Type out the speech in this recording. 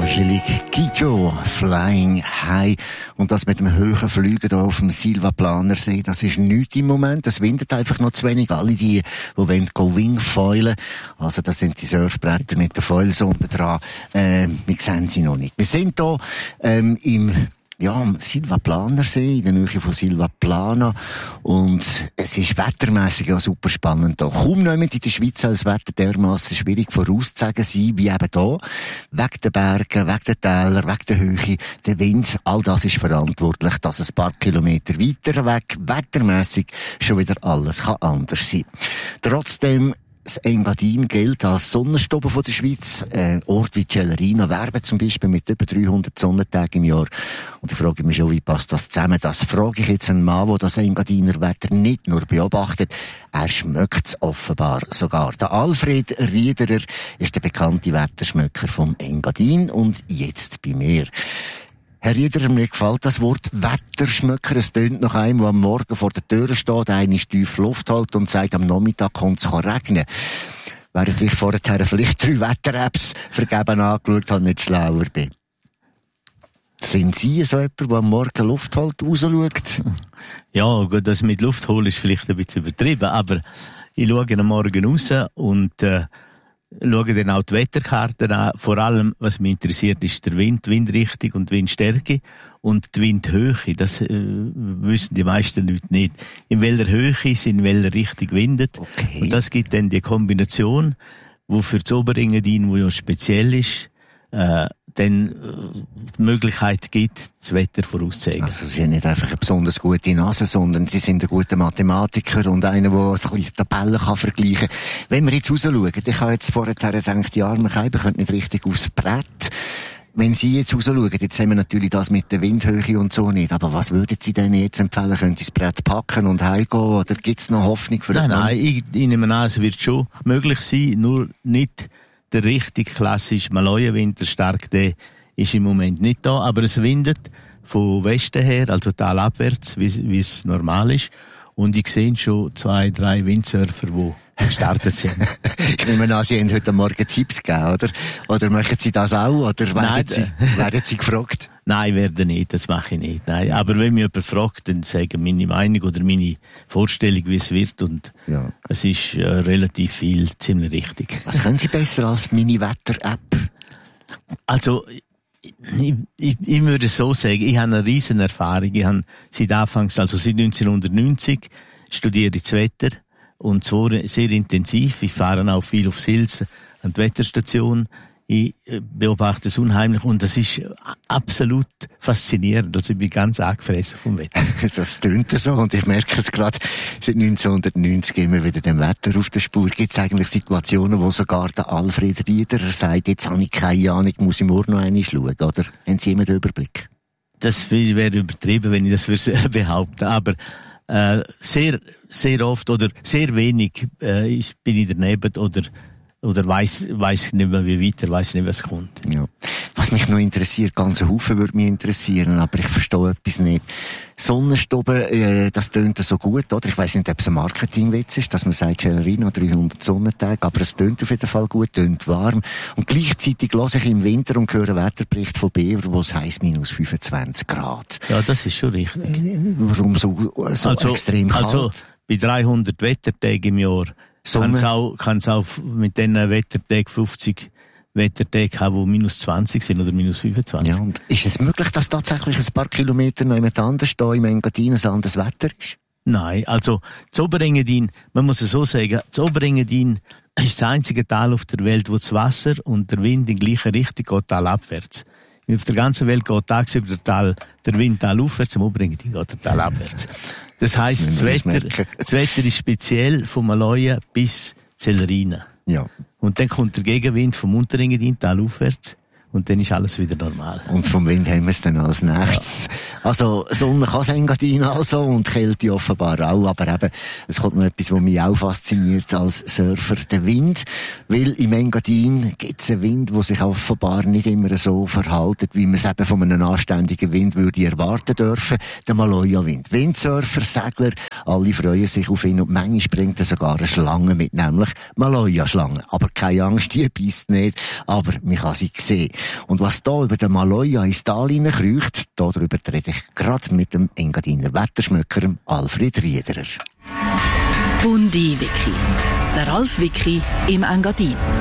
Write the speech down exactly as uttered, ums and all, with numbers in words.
chillig. Kijo, Flying High. Und das mit dem hohen Flügen hier auf dem Silvaplanersee, das ist nichts im Moment. Es windet einfach noch zu wenig. Alle die, die wollen go Wingfoilen. Also das sind die Surfbretter mit den Foils unten dran. Ähm, wir sehen sie noch nicht. Wir sind hier ähm, im Ja, am Silvaplanersee, in der Nähe von Silvaplana. Und es ist wettermässig auch super spannend hier. Kaum niemand in der Schweiz soll das Wetter dermassen schwierig vorauszusagen sein, wie eben hier. Wegen den Bergen, wegen den Tälern, wegen der Höhe, der Wind, all das ist verantwortlich, dass ein paar Kilometer weiter weg, wettermässig, schon wieder alles kann anders sein. Trotzdem, das Engadin gilt als Sonnenstube von der Schweiz. Äh, Ort wie Celerina werben zum Beispiel mit über dreihundert Sonnentagen im Jahr. Und ich frage mich schon, wie passt das zusammen? Das frage ich jetzt einen Mann, der das Engadiner Wetter nicht nur beobachtet, er schmeckt es offenbar sogar. Der Alfred Riederer ist der bekannte Wetterschmöcker vom Engadin und jetzt bei mir. Herr Riederer, mir gefällt das Wort Wetterschmöcker. Es tönt nach einem, der am Morgen vor der Tür steht, eine tief Luft hält und sagt, am Nachmittag kommt es regnen. Während ich vorher vielleicht drei Wetter-Apps vergeben angeschaut habe, nicht schlauer bin. Sind Sie so jemand, der am Morgen Luft hält, rausschaut? Ja, gut, das mit Luft holen ist vielleicht ein bisschen übertrieben, aber ich schaue am Morgen raus und äh, schaue dann auch die Wetterkarten an. Vor allem, was mich interessiert, ist der Wind, die Windrichtung und die Windstärke und die Windhöhe. Das äh, wissen die meisten Leute nicht. In welcher Höhe sie in welcher Richtung windet. Okay. Und das gibt dann die Kombination, wo für das Oberengadin, wo ja speziell ist, äh, dann äh, die Möglichkeit gibt, das Wetter vorauszusagen. Also Sie haben nicht einfach eine besonders gute Nase, sondern Sie sind ein guter Mathematiker und einer, der so ein bisschen Tabellen kann vergleichen kann. Wenn wir jetzt rausschauen, ich habe jetzt vorher gedacht, die armen Keiben können nicht richtig aufs Brett. Wenn Sie jetzt rausschauen, jetzt haben wir natürlich das mit der Windhöhe und so nicht, aber was würden Sie denn jetzt empfehlen? Können Sie das Brett packen und heimgehen oder gibt es noch Hoffnung für Nein, nein, ich, ich nehme an, es wird schon möglich sein, nur nicht der richtig klassische Maloja-Wind, der stark, der ist im Moment nicht da, aber es windet von Westen her, also talabwärts, wie es normal ist. Und ich sehe schon zwei, drei Windsurfer, die gestartet sind. Ich nehme an, Sie haben heute Morgen Tipps gegeben, oder? Oder machen Sie das auch? Oder werden, Nein, Sie, werden Sie gefragt? Nein, werde nicht, das mache ich nicht. Nein. Aber wenn mich jemand fragt, dann sage ich meine Meinung oder meine Vorstellung, wie es wird. Und ja. Es ist äh, relativ viel, ziemlich richtig. Was können Sie besser als meine Wetter-App? Also, ich, ich, ich würde so sagen, ich habe eine riesen Erfahrung. Ich habe seit Anfangs, also seit neunzehnhundertneunzig, studiere ich das Wetter. Und zwar sehr intensiv. Ich fahre auch viel auf Sils an die Wetterstation. Ich beobachte es unheimlich und das ist absolut faszinierend. Also ich bin ganz angefressen vom Wetter. Das tönt so und ich merke es gerade seit neunzehnhundertneunzig immer wieder dem Wetter auf der Spur. Gibt es eigentlich Situationen, wo sogar der Alfred Riederer sagt, jetzt habe ich keine Ahnung, muss ich morgen noch einmal schauen, oder? Haben Sie immer den Überblick? Das wäre übertrieben, wenn ich das würde behaupten, aber äh, sehr, sehr oft oder sehr wenig äh, ich bin ich daneben oder Oder weiss, weiss nicht mehr wie weiter, weiss nicht, was kommt. Ja. Was mich noch interessiert, ganze Haufen würde mich interessieren, aber ich verstehe etwas nicht. Sonnenstube, äh, das tönt so gut, oder? Ich weiss nicht, ob es ein Marketingwitz ist, dass man sagt, Celerina, dreihundert Sonnentage, aber es tönt auf jeden Fall gut, tönt warm. Und gleichzeitig höre ich im Winter und höre einen Wetterbericht von Bever, wo es heisst, minus fünfundzwanzig Grad. Ja, das ist schon richtig. Warum so, so also, extrem kalt? Also, bei dreihundert Wettertagen im Jahr kann es auch, kann's auch mit diesen Wettertagen fünfzig Wettertage haben, die minus zwanzig sind oder minus fünfundzwanzig. Ja, und ist es möglich, dass tatsächlich ein paar Kilometer noch jemand anders da im Engadin ein anderes Wetter ist? Nein, also das Oberengadin, man muss es so sagen, das Oberengadin ist das einzige Tal auf der Welt, wo das Wasser und der Wind in gleicher Richtung geht, talabwärts. Auf der ganzen Welt geht tagsüber der, Tal, der Wind talaufwärts, im Oberengadin geht der talabwärts. Das heisst, das, das Wetter, das Wetter ist speziell von Maloja bis Celerina. Ja. Und dann kommt der Gegenwind vom Unterengadin talaufwärts. Und dann ist alles wieder normal. Und vom Wind haben wir es dann als nächstes. Ja. Also, Sonne kann es Engadin also und Kälte offenbar auch. Aber eben, es kommt noch etwas, was mich auch fasziniert als Surfer, der Wind. Weil im Engadin gibt es einen Wind, der sich offenbar nicht immer so verhält, wie man es eben von einem anständigen Wind würde erwarten dürfen. Der Maloja-Wind. Windsurfer, Segler, alle freuen sich auf ihn und manchmal bringt er sogar eine Schlange mit, nämlich Maloja-Schlange. Aber keine Angst, die beißt nicht, aber man kann sie sehen. Und was da über den Maloja ins Tal hineinkreucht, darüber rede ich gerade mit dem Engadiner Wetterschmöcker Alfred Riederer. Bundi Wiki. Der Ralf Wiki im Engadin.